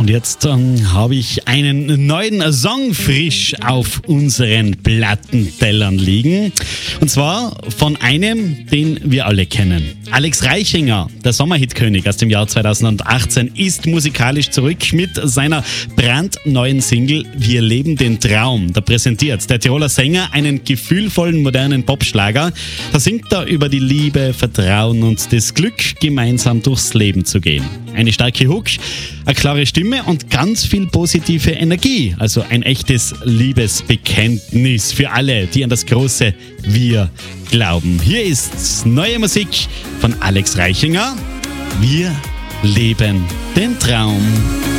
Und jetzt habe ich einen neuen Song frisch auf unseren Plattentellern liegen. Und zwar von einem, den wir alle kennen. Alex Reichinger, der Sommerhitkönig aus dem Jahr 2018, ist musikalisch zurück mit seiner brandneuen Single Wir leben den Traum. Da präsentiert der Tiroler Sänger einen gefühlvollen modernen Popschlager. Da singt er über die Liebe, Vertrauen und das Glück, gemeinsam durchs Leben zu gehen. Eine starke Hook, eine klare Stimme und ganz viel positive Energie. Also ein echtes Liebesbekenntnis für alle, die an das große Wir glauben. Hier ist neue Musik von Alex Reichinger. Wir leben den Traum.